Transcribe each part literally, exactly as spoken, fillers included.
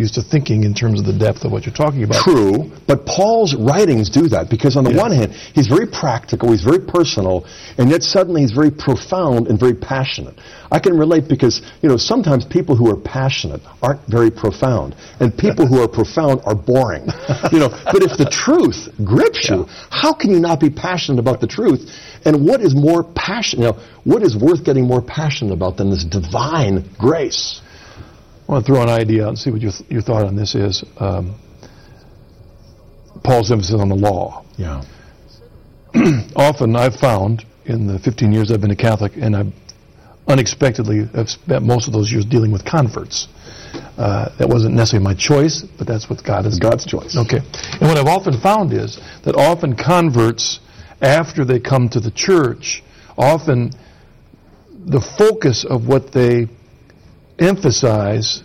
used to thinking in terms of the depth of what you're talking about. True, but Paul's writings do that because on the Yeah. one hand, he's very practical, he's very personal, and yet suddenly he's very profound and very passionate. I can relate because, you know, sometimes people who are passionate aren't very profound, and people who are profound are boring. You know, but if the truth grips you, how can you not be passionate about the truth? And what is more passionate, you know, what is worth getting more passionate about than this divine grace? I want to throw an idea out and see what your, your thought on this is. Um, Paul's emphasis on the law. Yeah. Often I've found in the fifteen years I've been a Catholic, and I've unexpectedly have spent most of those years dealing with converts. Uh, that wasn't necessarily my choice, but that's what God has God's choice. Okay. And what I've often found is that often converts, after they come to the church, often the focus of what they emphasize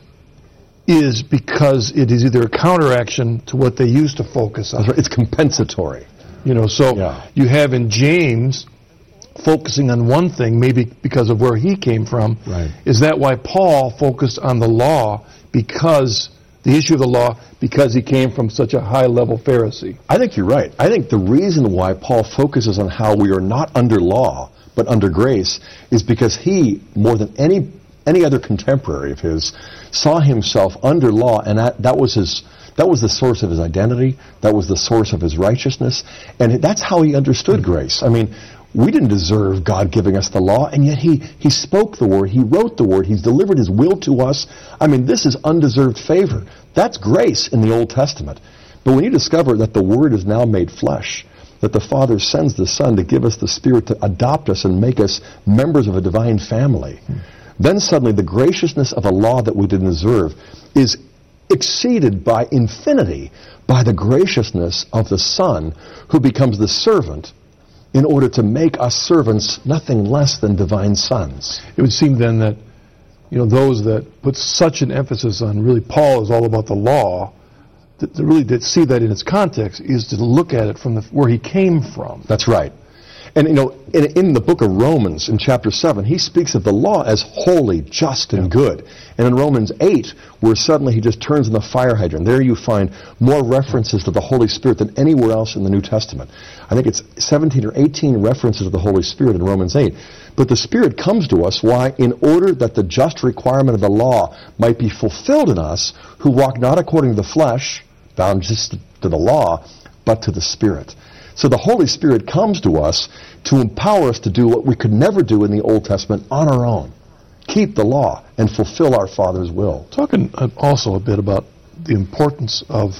is because it is either a counteraction to what they used to focus on. It's compensatory. You know, so Yeah. you have in James focusing on one thing, maybe because of where he came from. Right. Is that why Paul focused on the law, because the issue of the law, because he came from such a high-level Pharisee? I think you're right. I think the reason why Paul focuses on how we are not under law, but under grace, is because he, more than any any other contemporary of his, saw himself under law, and that, that was his that was the source of his identity, that was the source of his righteousness, and that's how he understood grace. I mean, we didn't deserve God giving us the law, and yet he, he spoke the word, he wrote the word, he's delivered his will to us. I mean, this is undeserved favor. That's grace in the Old Testament. But when you discover that the word is now made flesh, that the Father sends the Son to give us the Spirit to adopt us and make us members of a divine family, then suddenly the graciousness of a law that we didn't deserve is exceeded by infinity by the graciousness of the Son who becomes the servant in order to make us servants nothing less than divine sons. It would seem then that, you know, those that put such an emphasis on really Paul is all about the law, that to really to see that in its context is to look at it from the, where he came from. That's right. And, you know, in, in the book of Romans, in chapter seven, he speaks of the law as holy, just, and good. And in Romans eight, where suddenly he just turns on the fire hydrant, there you find more references to the Holy Spirit than anywhere else in the New Testament. I think it's seventeen or eighteen references to the Holy Spirit in Romans eight. But the Spirit comes to us, why? In order that the just requirement of the law might be fulfilled in us, who walk not according to the flesh, bound just to the law, but to the Spirit. So the Holy Spirit comes to us to empower us to do what we could never do in the Old Testament on our own. Keep the law and fulfill our Father's will. Talking also a bit about the importance of,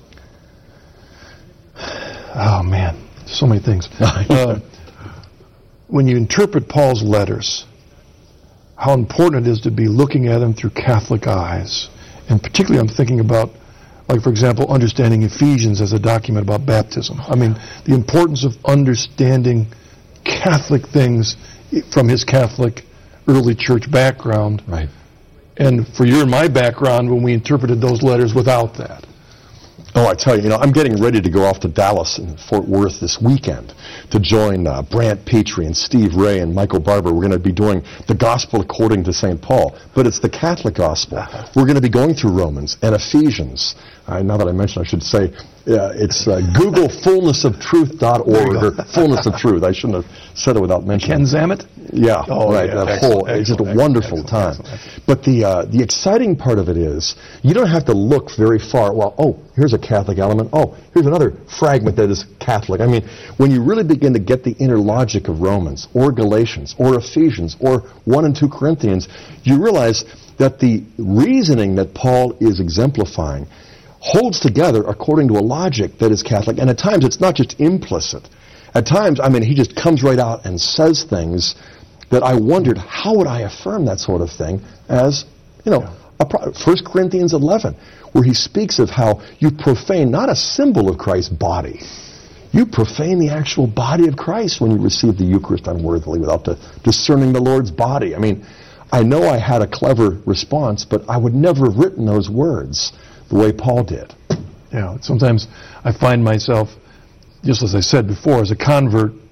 oh man, so many things. uh, when you interpret Paul's letters, how important it is to be looking at them through Catholic eyes. And particularly I'm thinking about, like, for example, understanding Ephesians as a document about baptism. I mean, the importance of understanding Catholic things from his Catholic early church background. Right. And for your and my background when we interpreted those letters without that. Oh, I tell you, you know, I'm getting ready to go off to Dallas and Fort Worth this weekend to join uh, Brant Petrie and Steve Ray and Michael Barber. We're going to be doing the Gospel according to Saint Paul, but it's the Catholic Gospel. We're going to be going through Romans and Ephesians. Uh, now that I mentioned, I should say uh, it's uh, Google fullness of truth dot org or Fullness of Truth. I shouldn't have said it without mentioning. Ken Zammit? Yeah, oh, right. Yeah, that excellent, whole it's just a excellent, wonderful excellent, time. excellent, excellent. But the uh, the exciting part of it is you don't have to look very far. Well, oh, here's a Catholic element. Oh, here's another fragment that is Catholic. I mean, when you really begin to get the inner logic of Romans or Galatians or Ephesians or First and Second Corinthians, you realize that the reasoning that Paul is exemplifying holds together according to a logic that is Catholic, and at times it's not just implicit. At times, I mean, he just comes right out and says things that I wondered, how would I affirm that sort of thing as, you know, a pro- First Corinthians eleven, where he speaks of how you profane not a symbol of Christ's body, you profane the actual body of Christ when you receive the Eucharist unworthily without the, discerning the Lord's body. I mean, I know I had a clever response, but I would never have written those words the way Paul did. Yeah, sometimes I find myself, just as I said before, as a convert,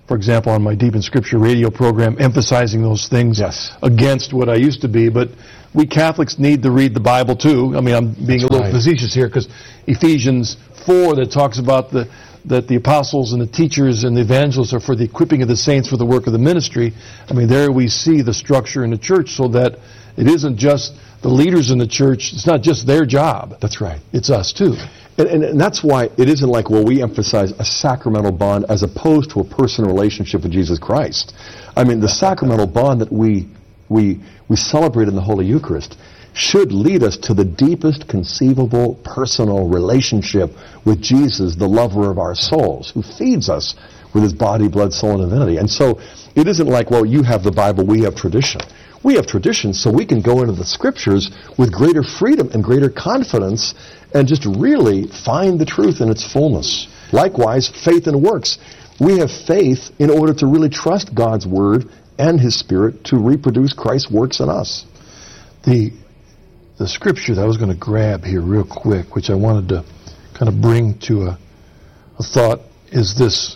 for example, on my Deep in Scripture radio program, emphasizing those things Yes. against what I used to be. But we Catholics need to read the Bible too. I mean, I'm being That's a little right. facetious here, because Ephesians four, that talks about the that the apostles and the teachers and the evangelists are for the equipping of the saints for the work of the ministry. I mean, there we see the structure in the church, so that it isn't just the leaders in the church. It's not just their job. That's right. It's us too. And, and, and that's why it isn't like, well, we emphasize a sacramental bond as opposed to a personal relationship with Jesus Christ. I mean, the sacramental bond that we we we celebrate in the Holy Eucharist should lead us to the deepest conceivable personal relationship with Jesus, the lover of our souls, who feeds us with his body, blood, soul, and divinity. And so it isn't like, well, you have the Bible, we have tradition. We have tradition so we can go into the Scriptures with greater freedom and greater confidence and just really find the truth in its fullness. Likewise, faith and works. We have faith in order to really trust God's Word and His Spirit to reproduce Christ's works in us. The the scripture that I was going to grab here real quick, which I wanted to kind of bring to a, a thought, is this,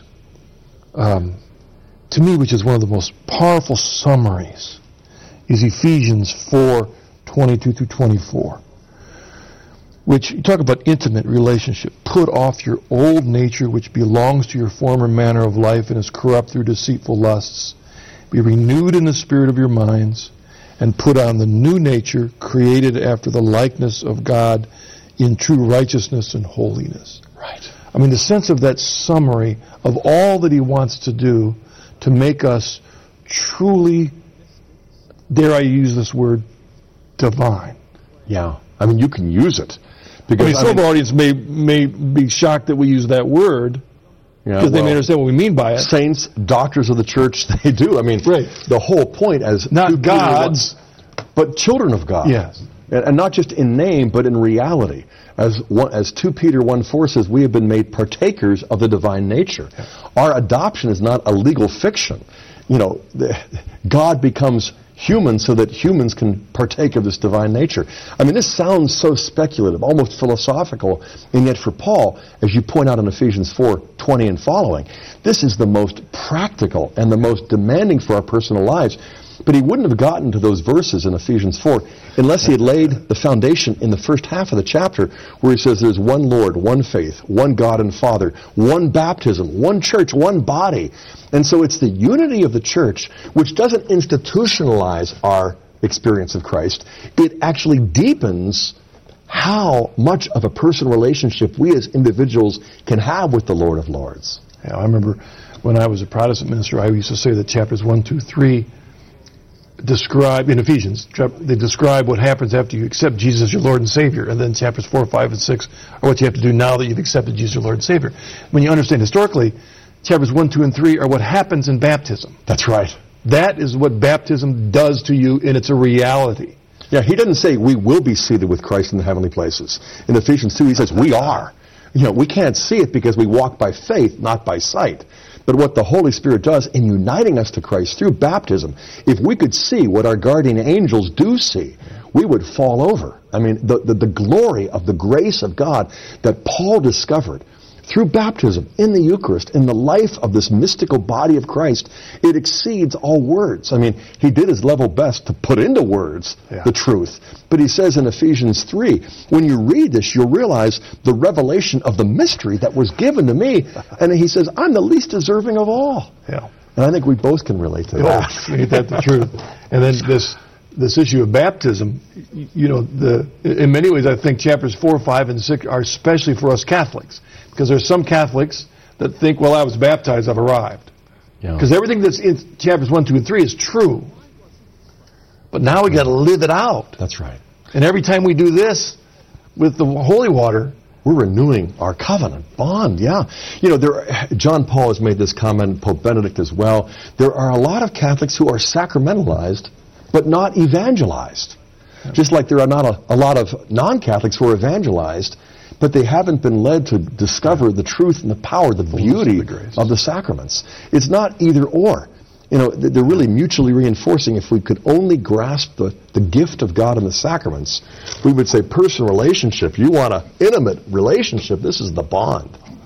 um, to me, which is one of the most powerful summaries, is Ephesians four, twenty-two through twenty-four. Which, you talk about intimate relationship. Put off your old nature, which belongs to your former manner of life and is corrupt through deceitful lusts. Be renewed in the spirit of your minds, and put on the new nature, created after the likeness of God in true righteousness and holiness. Right. I mean, the sense of that summary of all that he wants to do to make us truly, dare I use this word, divine. Yeah. I mean, you can use it. I Because mean, some of our audience may may be shocked that we use that word, yeah, because they well, may understand what we mean by it. saints, doctors of the church, they do. I mean, Right. the whole point as Not two Peter gods. one, but children of God. Yes. And, and not just in name, but in reality. As one, as Second Peter one four says, we have been made partakers of the divine nature. Our adoption is not a legal fiction. You know, the, God becomes human so that humans can partake of this divine nature. I mean, this sounds so speculative, almost philosophical, and yet for Paul, as you point out in Ephesians four twenty and following, this is the most practical and the most demanding for our personal lives. But he wouldn't have gotten to those verses in Ephesians four unless he had laid the foundation in the first half of the chapter, where he says there's one Lord, one faith, one God and Father, one baptism, one church, one body. And so it's the unity of the church which doesn't institutionalize our experience of Christ. It actually deepens how much of a personal relationship we as individuals can have with the Lord of Lords. Yeah, I remember when I was a Protestant minister, I used to say that chapters one, two, three describe, in Ephesians, they describe what happens after you accept Jesus as your Lord and Savior. And then chapters four, five, and six are what you have to do now that you've accepted Jesus as your Lord and Savior. When you understand historically, chapters one, two, and three are what happens in baptism. That's right. That is what baptism does to you, and it's a reality. Yeah, he doesn't say we will be seated with Christ in the heavenly places. In Ephesians two, he says we are. You know, we can't see it because we walk by faith, not by sight. But what the Holy Spirit does in uniting us to Christ through baptism, if we could see what our guardian angels do see, we would fall over. I mean, the, the, the glory of the grace of God that Paul discovered through baptism, in the Eucharist, in the life of this mystical body of Christ, it exceeds all words. I mean, he did his level best to put into words Yeah. the truth. But he says in Ephesians three, when you read this, you'll realize the revelation of the mystery that was given to me. And he says, I'm the least deserving of all. Yeah. And I think we both can relate to that. Oh, ain't that the truth? And then this this issue of baptism, y- you know, the in many ways, I think chapters four, five, and six are especially for us Catholics, because there's some Catholics that think, well, I was baptized, I've arrived. Yeah. Because everything that's in chapters one, two, and three is true. But now we got to live it out. That's right. And every time we do this with the holy water, We're renewing our covenant bond, yeah. You know, there, John Paul has made this comment, Pope Benedict as well. There are a lot of Catholics who are sacramentalized, but not evangelized. Just like there are not a, a lot of non-Catholics who are evangelized, but they haven't been led to discover the truth and the power, the beauty of the grace. of the sacraments. It's not either or. You know, they're really mutually reinforcing. If we could only grasp the, the gift of God in the sacraments, we would say personal relationship. You want an intimate relationship, this is the bond.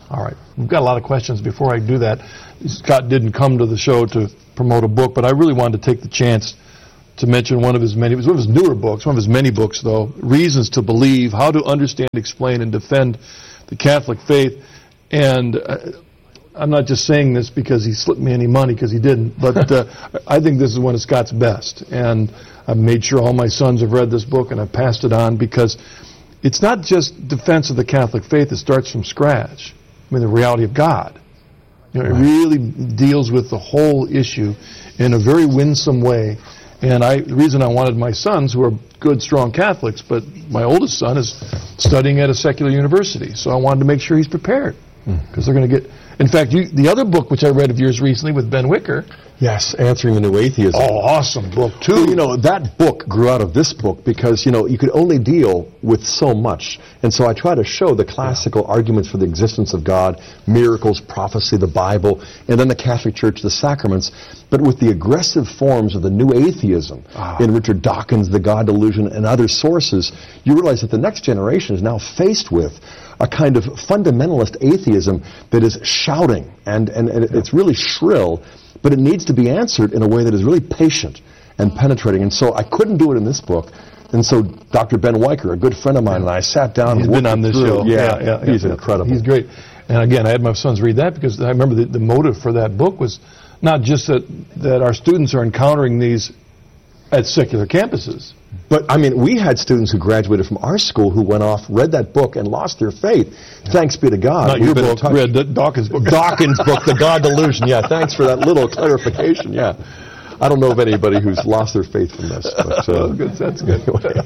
All right. We've got a lot of questions. Before I do that, Scott didn't come to the show to promote a book, but I really wanted to take the chance to mention one of his many, it was one of his newer books, one of his many books, though, Reasons to Believe, How to Understand, Explain, and Defend the Catholic Faith. And uh, I'm not just saying this because he slipped me any money, because he didn't, but uh, I think this is one of Scott's best. And I've made sure all my sons have read this book, and I've passed it on, because it's not just defense of the Catholic faith. It starts from scratch. I mean, the reality of God. You know, right. It really deals with the whole issue in a very winsome way. And I, the reason I wanted my sons, who are good, strong Catholics, but my oldest son is studying at a secular university, so I wanted to make sure he's prepared, because they're going to get... In fact, you, the other book which I read of yours recently with Ben Wicker... Yes, Answering the New Atheism. Oh, awesome book, too. Well, you know, that book grew out of this book because, you know, you could only deal with so much. And so I try to show the classical yeah. arguments for the existence of God, miracles, prophecy, the Bible, and then the Catholic Church, the sacraments, but with the aggressive forms of the New Atheism ah. in Richard Dawkins, The God Delusion, and other sources. You realize that the next generation is now faced with a kind of fundamentalist atheism that is shouting, and, and, and it's really shrill, but it needs to be answered in a way that is really patient and penetrating. And so I couldn't do it in this book. And so Doctor Ben Wicker, a good friend of mine, and I sat down he's and been on this through. show. Yeah, yeah, yeah, he's yeah, incredible. He's great. And again, I had my sons read that because I remember the, the motive for that book was not just that, that our students are encountering these at secular campuses. But, I mean, we had students who graduated from our school who went off, read that book, and lost their faith. Yeah. Thanks be to God. Not your book, read Dawkins' book. Dawkins' book, The God Delusion. Yeah, thanks for that little clarification. Yeah. I don't know of anybody who's lost their faith from this. But, uh, good, that's good.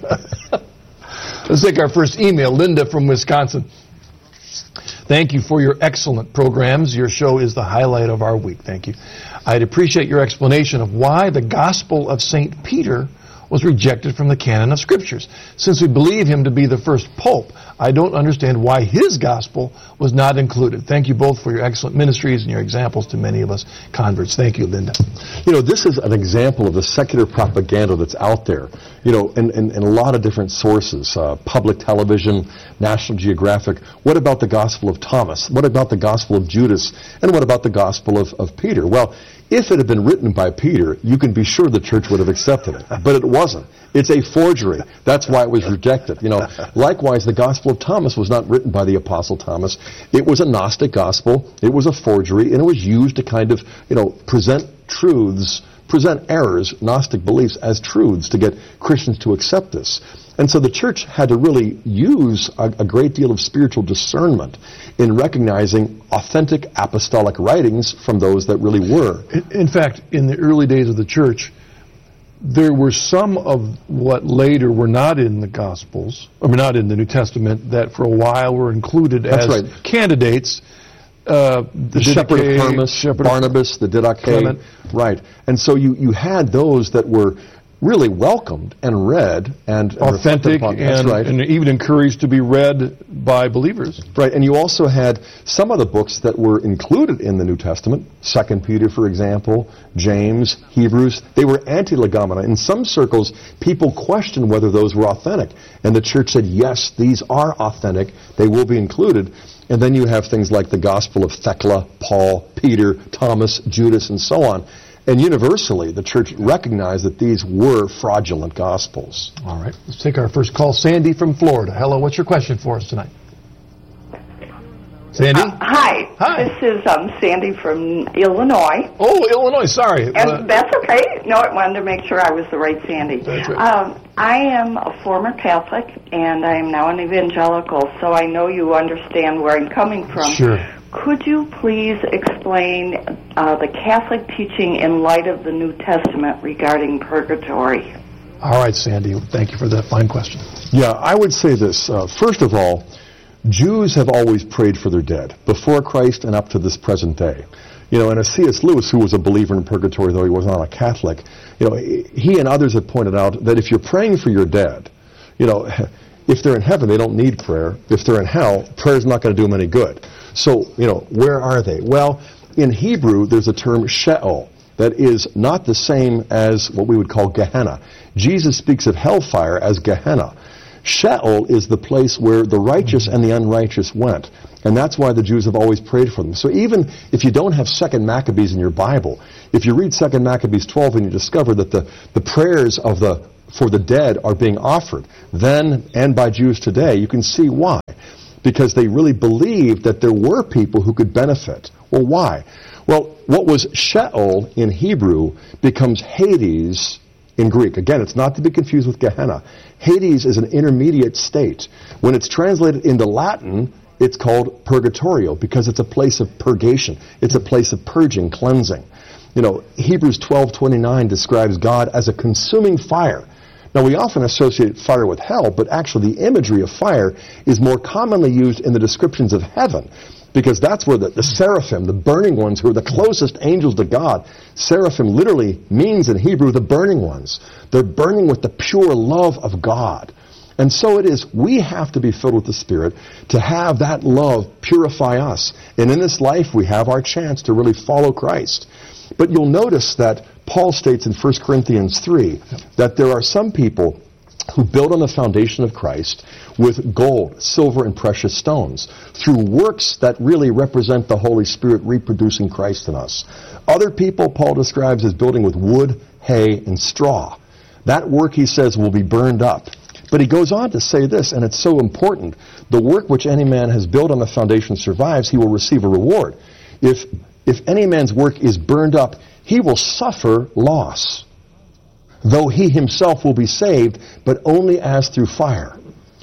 Let's take our first email. Linda from Wisconsin. Thank you for your excellent programs. Your show is the highlight of our week. Thank you. I'd appreciate your explanation of why the Gospel of Saint Peter was rejected from the canon of Scriptures. Since we believe him to be the first pope, I don't understand why his gospel was not included. Thank you both for your excellent ministries and your examples to many of us converts. Thank you, Linda. You know, this is an example of the secular propaganda that's out there, you know, in, in, in a lot of different sources, uh, public television, National Geographic. What about the Gospel of Thomas? What about the Gospel of Judas? And what about the Gospel of, of Peter? Well, if it had been written by Peter, you can be sure the church would have accepted it. But it wasn't. It's a forgery. That's why it was rejected. You know, likewise, the Gospel of Thomas was not written by the Apostle Thomas. It was a Gnostic gospel. It was a forgery, and it was used to kind of, you know, present truths, present errors, Gnostic beliefs as truths to get Christians to accept this. And so the church had to really use a, a great deal of spiritual discernment in recognizing authentic apostolic writings from those that really were. In, in fact, in the early days of the church, there were some of what later were not in the Gospels, or not in the New Testament, that for a while were included That's as right. candidates. Uh, the, the shepherd of Hermas, shepherd Barnabas, the Didache. Right. And so you, you had those that were really welcomed and read and authentic and, That's right. and even encouraged to be read by believers. Right, and you also had some of the books that were included in the New Testament, Second Peter, for example, James, Hebrews. They were anti-legomena. In some circles, people questioned whether those were authentic. And the church said, yes, these are authentic. They will be included. And then you have things like the Gospel of Thecla, Paul, Peter, Thomas, Judas, and so on. And universally, the church recognized that these were fraudulent gospels. All right. Let's take our first call. Sandy from Florida. Hello. What's your question for us tonight? Sandy? Uh, hi. Hi. This is um, Sandy from Illinois. Oh, Illinois. Sorry. And uh, that's okay. No, I wanted to make sure I was the right Sandy. That's right. Um, I am a former Catholic, and I am now an evangelical, so I know you understand where I'm coming from. Sure. Could you please explain uh, the Catholic teaching in light of the New Testament regarding purgatory? All right, Sandy. Thank you for that fine question. Yeah, I would say this. Uh, first of all, Jews have always prayed for their dead, before Christ and up to this present day. You know, and as C S Lewis, who was a believer in purgatory, though he was not a Catholic, you know, he and others have pointed out that if you're praying for your dead, you know, if they're in heaven, they don't need prayer. If they're in hell, prayer's not going to do them any good. So, you know, where are they? Well, in Hebrew, there's a term Sheol that is not the same as what we would call Gehenna. Jesus speaks of hellfire as Gehenna. Sheol is the place where the righteous and the unrighteous went. And that's why the Jews have always prayed for them. So even if you don't have Second Maccabees in your Bible, if you read Second Maccabees twelve and you discover that the, the prayers of the for the dead are being offered, then and by Jews today, you can see why. Because they really believed that there were people who could benefit. Well, why? Well, what was Sheol in Hebrew becomes Hades in Greek. Again, it's not to be confused with Gehenna. Hades is an intermediate state. When it's translated into Latin, it's called purgatorio because it's a place of purgation. It's a place of purging, cleansing. You know, Hebrews twelve twenty-nine describes God as a consuming fire. Now, we often associate fire with hell, but actually the imagery of fire is more commonly used in the descriptions of heaven, because that's where the, the seraphim, the burning ones, who are the closest angels to God. Seraphim literally means in Hebrew the burning ones. They're burning with the pure love of God. And so it is, we have to be filled with the Spirit to have that love purify us. And in this life, we have our chance to really follow Christ. But you'll notice that Paul states in First Corinthians three that there are some people who build on the foundation of Christ with gold, silver, and precious stones through works that really represent the Holy Spirit reproducing Christ in us. Other people Paul describes as building with wood, hay, and straw. That work, he says, will be burned up. But he goes on to say this, and it's so important. The work which any man has built on the foundation survives, he will receive a reward. If if any man's work is burned up, he will suffer loss, though he himself will be saved, but only as through fire.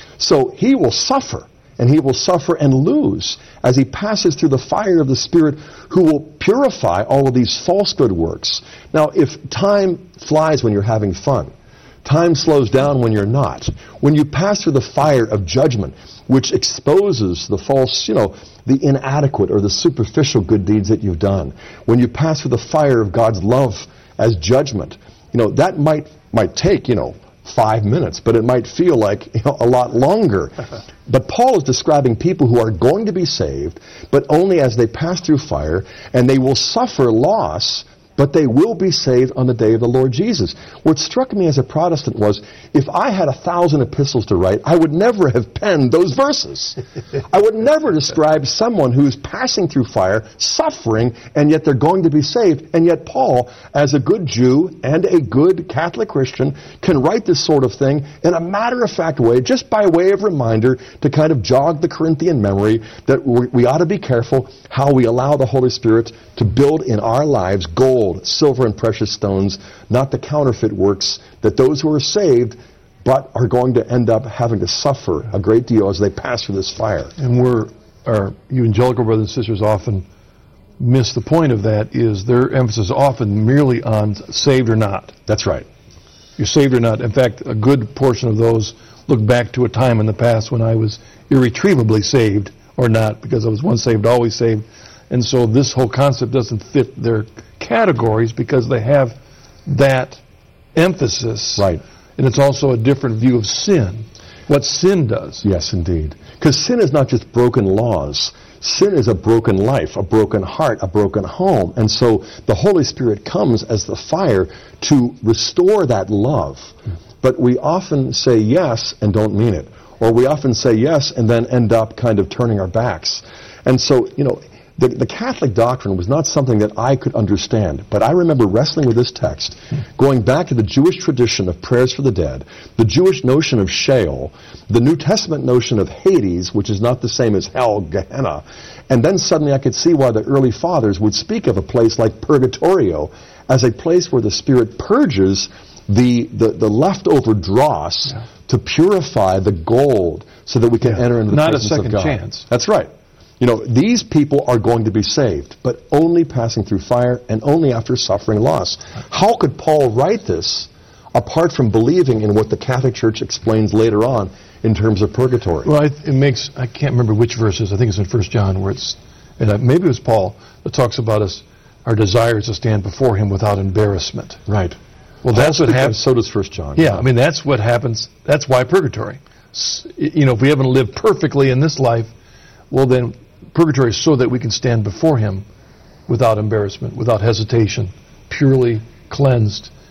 So he will suffer, and he will suffer and lose as he passes through the fire of the Spirit, who will purify all of these false good works. Now, if time flies when you're having fun, time slows down when you're not. When you pass through the fire of judgment, which exposes the false, you know, the inadequate or the superficial good deeds that you've done, when you pass through the fire of God's love as judgment, you know, that might might take, you know, five minutes, but it might feel like, you know, a lot longer. But Paul is describing people who are going to be saved, but only as they pass through fire, and they will suffer loss, but they will be saved on the day of the Lord Jesus. What struck me as a Protestant was, if I had a thousand epistles to write, I would never have penned those verses. I would never describe someone who's passing through fire, suffering, and yet they're going to be saved. And yet Paul, as a good Jew and a good Catholic Christian, can write this sort of thing in a matter-of-fact way, just by way of reminder to kind of jog the Corinthian memory that we ought to be careful how we allow the Holy Spirit to build in our lives gold, silver, and precious stones, not the counterfeit works that those who are saved but are going to end up having to suffer a great deal as they pass through this fire. And we're, our evangelical brothers and sisters often miss the point of that, is their emphasis often merely on saved or not. That's right. You're saved or not. In fact, a good portion of those look back to a time in the past when I was irretrievably saved or not, because I was once saved, always saved. And so this whole concept doesn't fit their categories because they have that emphasis. Right. And it's also a different view of sin, what sin does. Yes, indeed. Because sin is not just broken laws. Sin is a broken life, a broken heart, a broken home. And so the Holy Spirit comes as the fire to restore that love. But we often say yes and don't mean it. Or we often say yes and then end up kind of turning our backs. And so, you know, The, the Catholic doctrine was not something that I could understand, but I remember wrestling with this text, going back to the Jewish tradition of prayers for the dead, the Jewish notion of Sheol, the New Testament notion of Hades, which is not the same as hell, Gehenna, and then suddenly I could see why the early fathers would speak of a place like Purgatorio as a place where the Spirit purges the, the, the leftover dross yeah. to purify the gold so that we can yeah. enter into the not presence of God. Not a second chance. That's right. You know, these people are going to be saved, but only passing through fire and only after suffering loss. How could Paul write this apart from believing in what the Catholic Church explains later on in terms of purgatory? Well, it makes, I can't remember which verses, I think it's in First John, where it's, and maybe it was Paul, that talks about us, our desires to stand before Him without embarrassment. Right. Well, that's what happens. So does First John. Yeah, I mean, that's what happens. That's why purgatory. You know, if we haven't lived perfectly in this life, well then, purgatory is so that we can stand before Him without embarrassment, without hesitation, purely cleansed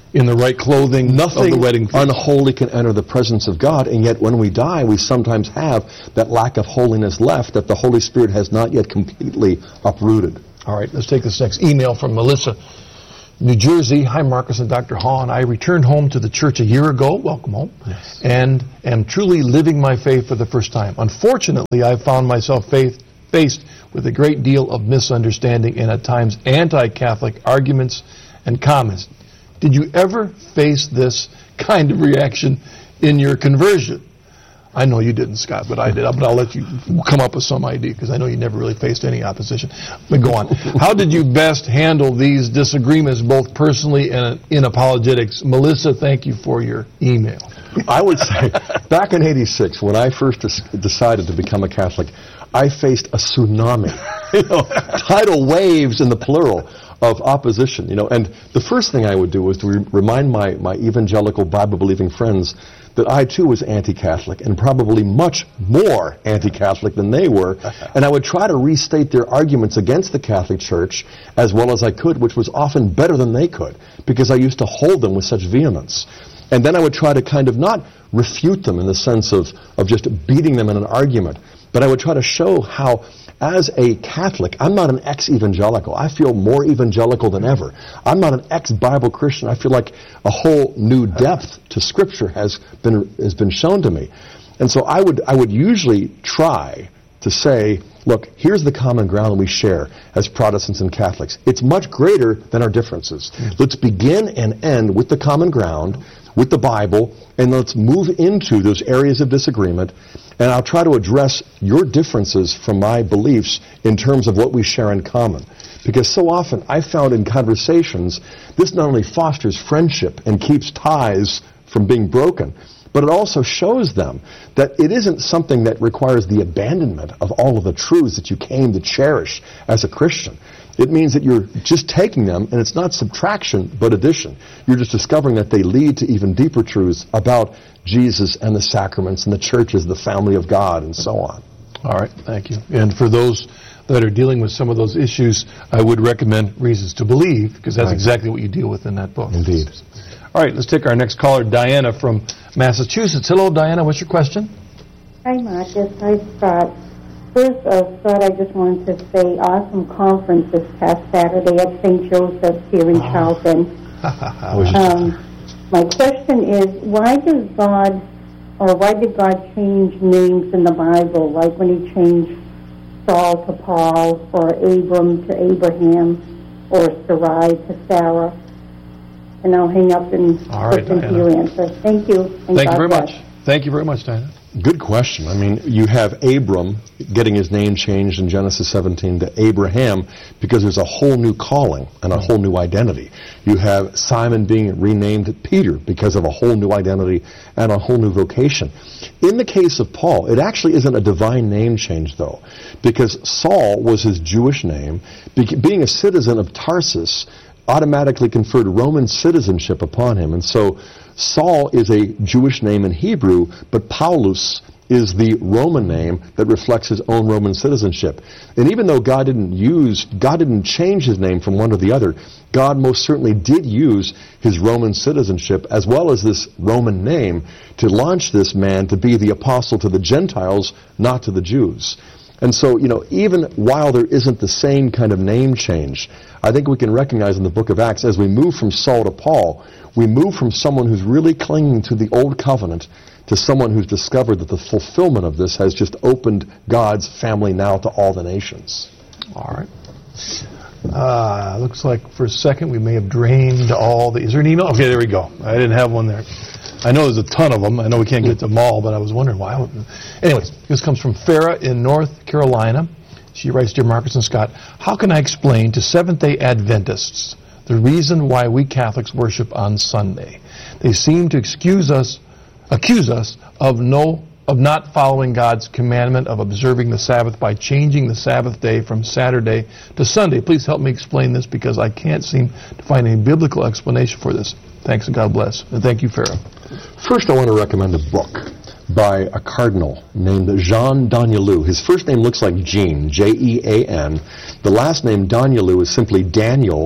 in the right clothing Nothing of the wedding feast. unholy can enter the presence of God, and yet when we die, we sometimes have that lack of holiness left that the Holy Spirit has not yet completely uprooted. All right, let's take this next email from Melissa, New Jersey. Hi, Marcus and Doctor Hahn. I returned home to the church a year ago, welcome home, yes. and am truly living my faith for the first time. Unfortunately, I found myself faith, faced with a great deal of misunderstanding and at times anti-Catholic arguments and comments. Did you ever face this kind of reaction in your conversion? I know you didn't, Scott, but I did. But I'll let you come up with some idea because I know you never really faced any opposition. But go on. How did you best handle these disagreements, both personally and in apologetics? Melissa, thank you for your email. I would say, back in eighty-six, when I first des- decided to become a Catholic, I faced a tsunami, you know, tidal waves in the plural of opposition, you know. And the first thing I would do was to re- remind my, my evangelical Bible-believing friends that I too was anti-Catholic and probably much more anti-Catholic than they were. And I would try to restate their arguments against the Catholic Church as well as I could, which was often better than they could because I used to hold them with such vehemence. And then I would try to kind of not refute them in the sense of, of just beating them in an argument, but I would try to show how, as a Catholic, I'm not an ex-evangelical. I feel more evangelical than ever. I'm not an ex-Bible Christian. I feel like a whole new depth to Scripture has been has been shown to me. And so I would I would usually try to say, look, here's the common ground that we share as Protestants and Catholics. It's much greater than our differences. Let's begin and end with the common ground, with the Bible, and let's move into those areas of disagreement. And I'll try to address your differences from my beliefs in terms of what we share in common. Because so often I found in conversations, this not only fosters friendship and keeps ties from being broken, but it also shows them that it isn't something that requires the abandonment of all of the truths that you came to cherish as a Christian. It means that you're just taking them, and it's not subtraction, but addition. You're just discovering that they lead to even deeper truths about Jesus and the sacraments and the churches, the family of God, and so on. All right, thank you. And for those that are dealing with some of those issues, I would recommend Reasons to Believe, because that's right. exactly what you deal with in that book. Indeed. All right, let's take our next caller, Diana from Massachusetts. Hello, Diana. What's your question? Hi, Marcus. Hi, Scott. First, uh, Scott, I just wanted to say awesome conference this past Saturday at Saint Joseph's here in oh. Charlton. um, my question is, why does God, or why did God change names in the Bible, like when he changed Saul to Paul, or Abram to Abraham, or Sarai to Sarah? And I'll hang up and All right, listen to your answer. Thank you. And Thank God you very bless. much. Thank you very much, Diana. Good question. I mean, you have Abram getting his name changed in Genesis seventeen to Abraham because there's a whole new calling and a whole new identity. You have Simon being renamed Peter because of a whole new identity and a whole new vocation. In the case of Paul, it actually isn't a divine name change, though, because Saul was his Jewish name. Be- being a citizen of Tarsus automatically conferred Roman citizenship upon him. And so Saul is a Jewish name in Hebrew, but Paulus is the Roman name that reflects his own Roman citizenship. And even though God didn't use, God didn't change his name from one to the other, God most certainly did use his Roman citizenship as well as this Roman name to launch this man to be the apostle to the Gentiles, not to the Jews. And so, you know, even while there isn't the same kind of name change, I think we can recognize in the book of Acts, as we move from Saul to Paul, we move from someone who's really clinging to the old covenant to someone who's discovered that the fulfillment of this has just opened God's family now to all the nations. All right. Uh, looks like for a second we may have drained all the... Is there an email? Okay, there we go. I didn't have one there. I know there's a ton of them. I know we can't get to them all, but I was wondering why. Anyways, this comes from Farah in North Carolina. She writes, Dear Marcus and Scott, how can I explain to Seventh-day Adventists the reason why we Catholics worship on Sunday? They seem to excuse us, accuse us of no of not following God's commandment of observing the Sabbath by changing the Sabbath day from Saturday to Sunday. Please help me explain this because I can't seem to find any biblical explanation for this. Thanks and God bless. And thank you, Farah. First, I want to recommend a book by a cardinal named Jean Danielou. His first name looks like Jean, J E A N. The last name, Danielou, is simply Daniel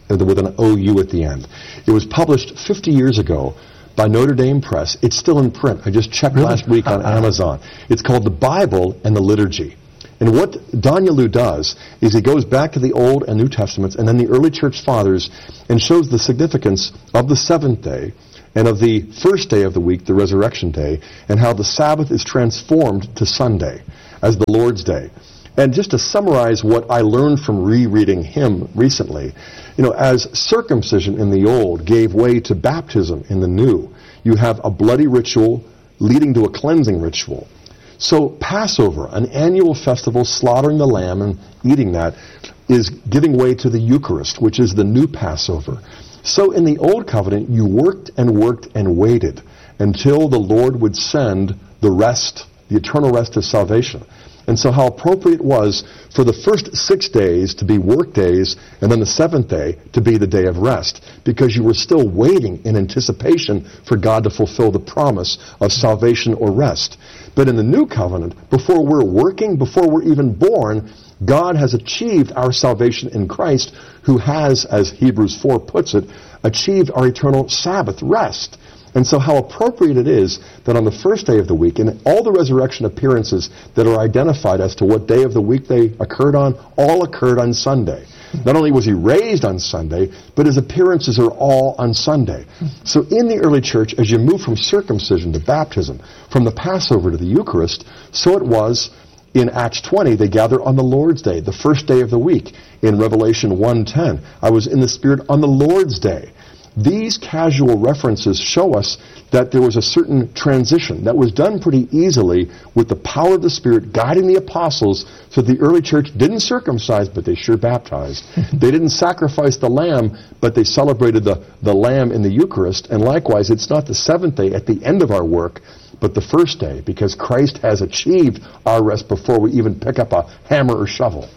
with an O U at the end. It was published fifty years ago by Notre Dame Press. It's still in print. I just checked Really? last week on Amazon. It's called The Bible and the Liturgy. And what Danyelu does is he goes back to the Old and New Testaments and then the early church fathers and shows the significance of the seventh day and of the first day of the week, the resurrection day, and how the Sabbath is transformed to Sunday as the Lord's Day. And just to summarize what I learned from rereading him recently, you know, as circumcision in the old gave way to baptism in the new, you have a bloody ritual leading to a cleansing ritual. So Passover, an annual festival, slaughtering the lamb and eating that, is giving way to the Eucharist, which is the new Passover. So in the Old Covenant, you worked and worked and waited until the Lord would send the rest, the eternal rest of salvation. And so how appropriate it was for the first six days to be work days and then the seventh day to be the day of rest, because you were still waiting in anticipation for God to fulfill the promise of salvation or rest. But in the new covenant, before we're working, before we're even born, God has achieved our salvation in Christ, who has, as Hebrews four puts it, achieved our eternal Sabbath rest. And so how appropriate it is that on the first day of the week, and all the resurrection appearances that are identified as to what day of the week they occurred on, all occurred on Sunday. Not only was he raised on Sunday, but his appearances are all on Sunday. So in the early church, as you move from circumcision to baptism, from the Passover to the Eucharist, so it was in Acts twenty, they gather on the Lord's Day, the first day of the week. In Revelation one ten, I was in the Spirit on the Lord's Day. These casual references show us that there was a certain transition that was done pretty easily with the power of the Spirit guiding the apostles, so the early church didn't circumcise, but they sure baptized. They didn't sacrifice the lamb, but they celebrated the, the lamb in the Eucharist. And likewise, it's not the seventh day at the end of our work, but the first day, because Christ has achieved our rest before we even pick up a hammer or shovel.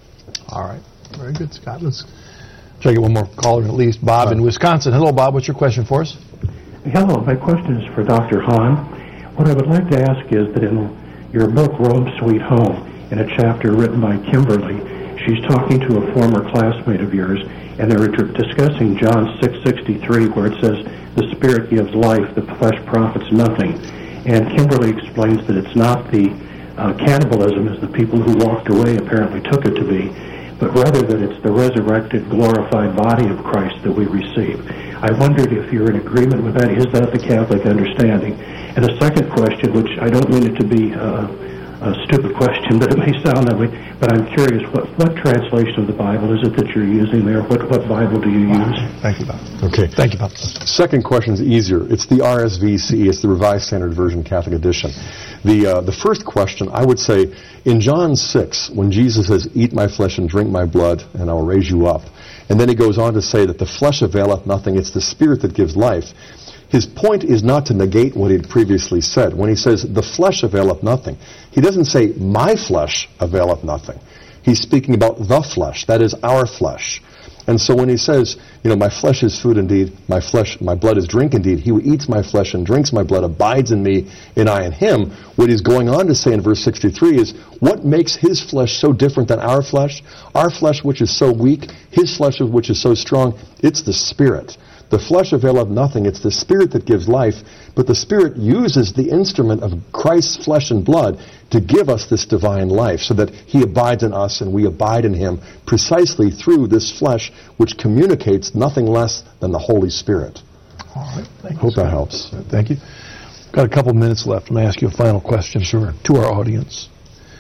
All right. Very good, Scott. Let's try to get one more caller at least. Bob in Wisconsin. Hello, Bob. What's your question for us? Hello. My question is for Doctor Hahn. What I would like to ask is that in your book, Rome, Sweet Home, in a chapter written by Kimberly, she's talking to a former classmate of yours, and they're discussing John six sixty-three, where it says, the Spirit gives life, the flesh profits nothing. And Kimberly explains that it's not the uh, cannibalism as the people who walked away apparently took it to be, but rather that it's the resurrected, glorified body of Christ that we receive. I wondered if you're in agreement with that. Is that the Catholic understanding? And a second question, which I don't mean it to be uh, a stupid question, but it may sound that way, but I'm curious, what, what translation of the Bible is it that you're using there? What, what Bible do you use? Thank you, Bob. Okay. Thank you, Bob. Second question is easier. It's the R S V C E. It's the Revised Standard Version Catholic Edition. The uh, the first question, I would say, in John six, when Jesus says, eat my flesh and drink my blood, and I will raise you up, and then he goes on to say that the flesh availeth nothing, it's the Spirit that gives life. His point is not to negate what he had previously said. When he says, the flesh availeth nothing, he doesn't say, my flesh availeth nothing. He's speaking about the flesh, that is our flesh. And so when he says, you know, my flesh is food indeed, my flesh, my blood is drink indeed, he who eats my flesh and drinks my blood abides in me, and I in him, what he's going on to say in verse sixty-three is, what makes his flesh so different than our flesh? Our flesh, which is so weak, his flesh, which is so strong, it's the Spirit. The flesh availeth nothing. It's the Spirit that gives life, but the Spirit uses the instrument of Christ's flesh and blood to give us this divine life, so that he abides in us and we abide in him precisely through this flesh, which communicates nothing less than the Holy Spirit. All right. Thank you, Hope sir. that helps. Thank you. Got a couple minutes left. I'm going to ask you a final question. Sure. To our audience.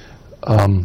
Um,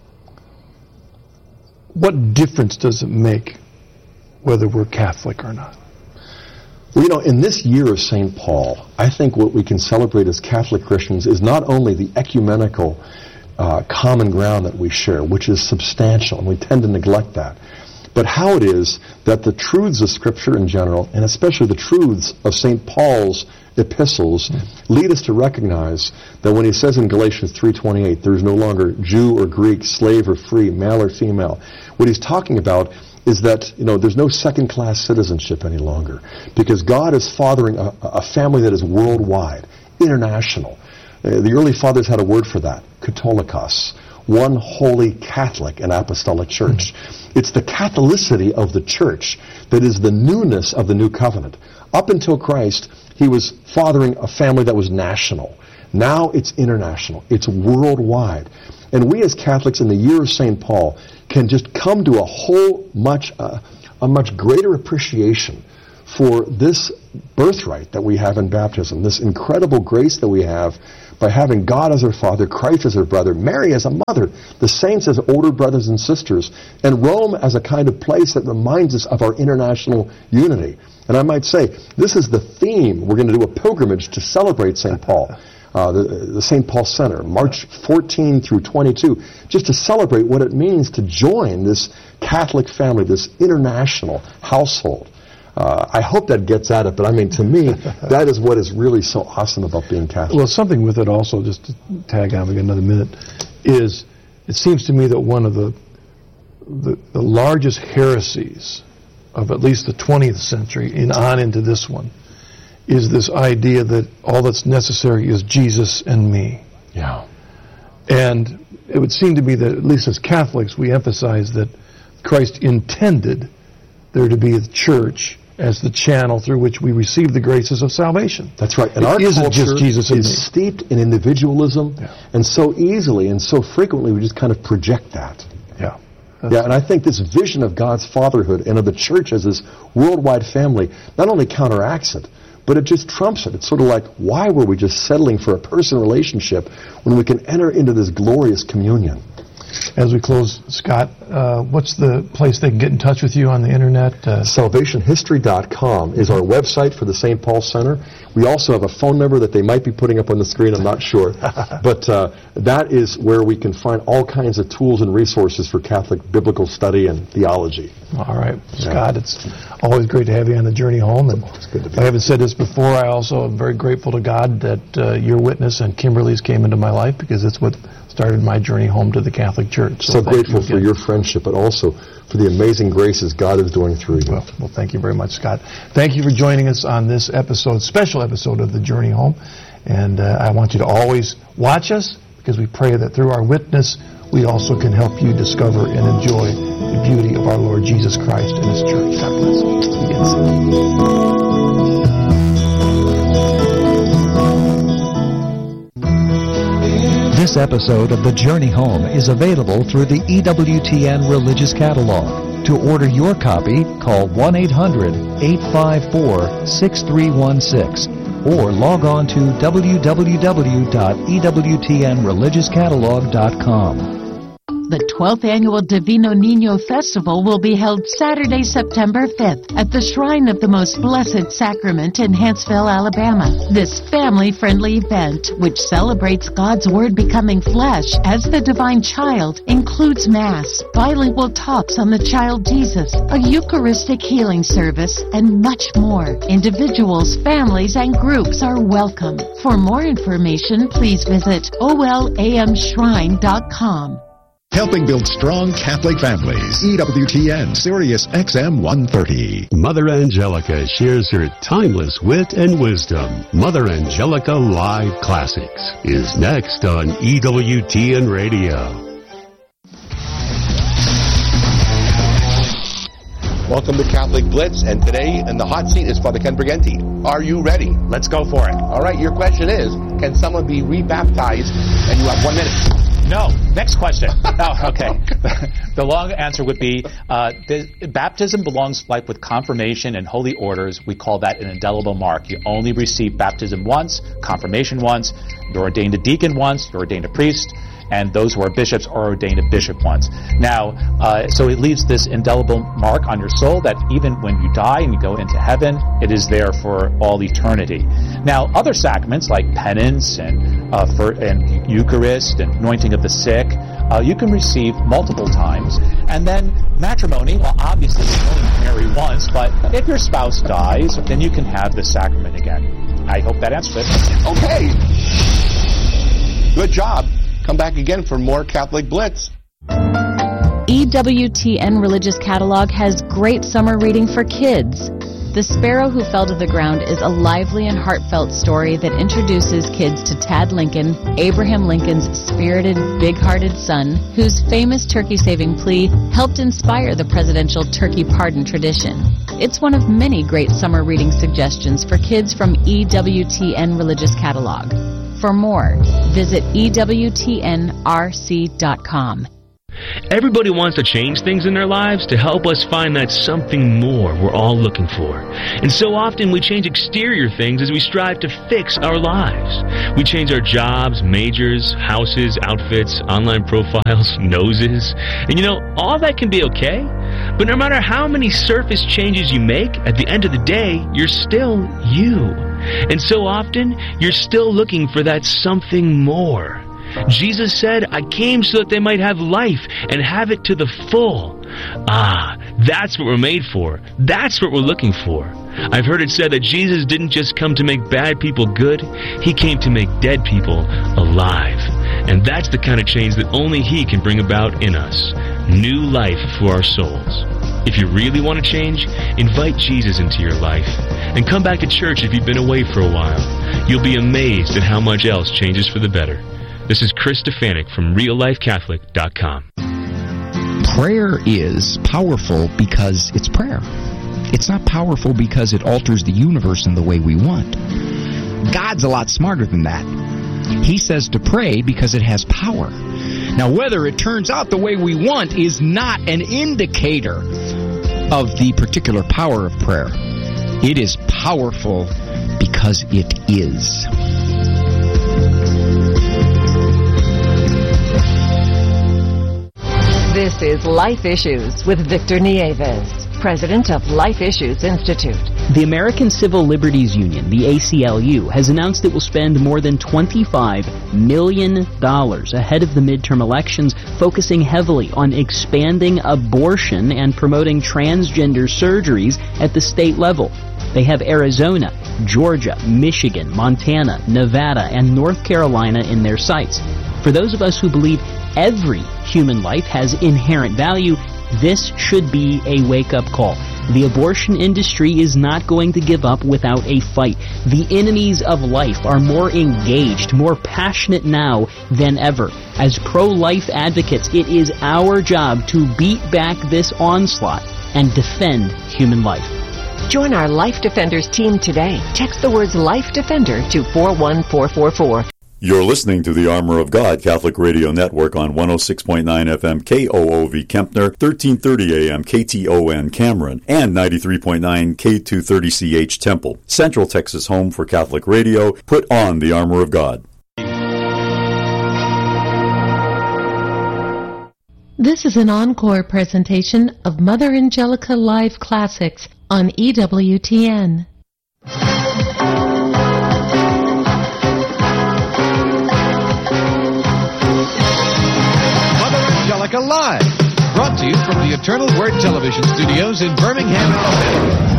what difference does it make whether we're Catholic or not? Well, you know, in this year of Saint Paul, I think what we can celebrate as Catholic Christians is not only the ecumenical uh, common ground that we share, which is substantial, and we tend to neglect that, but how it is that the truths of Scripture in general, and especially the truths of Saint Paul's epistles, lead us to recognize that when he says in Galatians three twenty-eight, there's no longer Jew or Greek, slave or free, male or female, what he's talking about is that, you know, there's no second-class citizenship any longer, because God is fathering a, a family that is worldwide, international. Uh, the early fathers had a word for that, katolikos, one holy Catholic and apostolic church. Mm-hmm. It's the Catholicity of the church that is the newness of the new covenant. Up until Christ, he was fathering a family that was national. Now it's international. It's worldwide. And we as Catholics in the year of Saint Paul can just come to a whole much, uh, a much greater appreciation for this birthright that we have in baptism, this incredible grace that we have by having God as our Father, Christ as our brother, Mary as a mother, the saints as older brothers and sisters, and Rome as a kind of place that reminds us of our international unity. And I might say, this is the theme. We're going to do a pilgrimage to celebrate Saint Paul, uh, the, the Saint Paul Center, March fourteenth through twenty-two, just to celebrate what it means to join this Catholic family, this international household. Uh, I hope that gets at it, but I mean, to me, that is what is really so awesome about being Catholic. Well, something with it also, just to tag on, we got another minute, is it seems to me that one of the, the the largest heresies of at least the twentieth century and on into this one is this idea that all that's necessary is Jesus and me. Yeah. And it would seem to me that, at least as Catholics, we emphasize that Christ intended there to be the church as the channel through which we receive the graces of salvation. That's right. And it our isn't culture just Jesus and is me. steeped in individualism, Yeah. and so easily and so frequently we just kind of project that. Yeah. Yeah, and I think this vision of God's fatherhood and of the church as this worldwide family not only counteracts it, but it just trumps it. It's sort of like, why were we just settling for a person relationship when we can enter into this glorious communion? As we close, Scott, uh, what's the place they can get in touch with you on the internet? Uh, Salvation History dot com is our website for the Saint Paul Center. We also have a phone number that they might be putting up on the screen, I'm not sure. But uh, that is where we can find all kinds of tools and resources for Catholic biblical study and theology. All right, Scott, yeah. It's always great to have you on the journey home. And it's good to be I haven't said this before, I also am very grateful to God that uh, your witness and Kimberly's came into my life, because it's what started my journey home to the Catholic Church. So, so grateful you for your friendship, but also for the amazing graces God is doing through you. Well, well, thank you very much, Scott. Thank you for joining us on this episode, special episode of The Journey Home. And uh, I want you to always watch us, because we pray that through our witness, we also can help you discover and enjoy the beauty of our Lord Jesus Christ and His church. God bless you. Yes. This episode of The Journey Home is available through the E W T N Religious Catalog. To order your copy, call one eight hundred, eight five four, six three one six or log on to w w w dot e w t n religious catalog dot com. The twelfth Annual Divino Niño Festival will be held Saturday, September fifth at the Shrine of the Most Blessed Sacrament in Huntsville, Alabama. This family-friendly event, which celebrates God's Word becoming flesh as the divine child, includes Mass, bilingual talks on the child Jesus, a Eucharistic healing service, and much more. Individuals, families, and groups are welcome. For more information, please visit o l a m shrine dot com. Helping build strong Catholic families. E W T N, Sirius X M one thirty. Mother Angelica shares her timeless wit and wisdom. Mother Angelica Live Classics is next on E W T N Radio. Welcome to Catholic Blitz, and today in the hot seat is Father Ken Briganti. Are you ready? Let's go for it. All right, your question is, can someone be rebaptized? And you have one minute. No. Next question. Oh, okay. The long answer would be, uh, the, baptism belongs like with confirmation and holy orders. We call that an indelible mark. You only receive baptism once, confirmation once, you're ordained a deacon once, you're ordained a priest, and those who are bishops are ordained a bishop once. Now, uh, so it leaves this indelible mark on your soul that even when you die and you go into heaven, it is there for all eternity. Now, other sacraments like penance and uh, for and Eucharist and anointing of the sick, uh, you can receive multiple times. And then matrimony, well, obviously you only marry once, but if your spouse dies, then you can have the sacrament again. I hope that answers it. Okay. Good job. Come back again for more Catholic Blitz. E W T N Religious Catalog has great summer reading for kids. The Sparrow Who Fell to the Ground is a lively and heartfelt story that introduces kids to Tad Lincoln, Abraham Lincoln's spirited, big-hearted son, whose famous turkey-saving plea helped inspire the presidential turkey pardon tradition. It's one of many great summer reading suggestions for kids from E W T N Religious Catalog. For more, visit E W T N R C dot com. Everybody wants to change things in their lives to help us find that something more we're all looking for. And so often we change exterior things as we strive to fix our lives. We change our jobs, majors, houses, outfits, online profiles, noses. And you know, all that can be okay. But no matter how many surface changes you make, at the end of the day, you're still you. And so often, you're still looking for that something more. Jesus said, I came so that they might have life and have it to the full. Ah, that's what we're made for. That's what we're looking for. I've heard it said that Jesus didn't just come to make bad people good. He came to make dead people alive. And that's the kind of change that only He can bring about in us. New life for our souls. If you really want to change, invite Jesus into your life. And come back to church if you've been away for a while. You'll be amazed at how much else changes for the better. This is Chris Stefanik from real life catholic dot com. Prayer is powerful because it's prayer. It's not powerful because it alters the universe in the way we want. God's a lot smarter than that. He says to pray because it has power. Now, whether it turns out the way we want is not an indicator of the particular power of prayer. It is powerful because it is. This is Life Issues with Victor Nieves, president of Life Issues Institute. The American Civil Liberties Union, the A C L U, has announced it will spend more than twenty-five million dollars ahead of the midterm elections, focusing heavily on expanding abortion and promoting transgender surgeries at the state level. They have Arizona, Georgia, Michigan, Montana, Nevada, and North Carolina in their sights. For those of us who believe every human life has inherent value, this should be a wake-up call. The abortion industry is not going to give up without a fight. The enemies of life are more engaged, more passionate now than ever. As pro-life advocates, it is our job to beat back this onslaught and defend human life. Join our Life Defenders team today. Text the words Life Defender to four one four four four. You're listening to the Armor of God Catholic Radio Network on one oh six point nine F M K O O V Kempner, thirteen thirty A M K T O N Cameron, and ninety-three point nine K two thirty C H Temple. Central Texas home for Catholic radio. Put on the Armor of God. This is an encore presentation of Mother Angelica Live Classics on E W T N. Live, brought to you from the Eternal Word Television Studios in Birmingham, Alabama.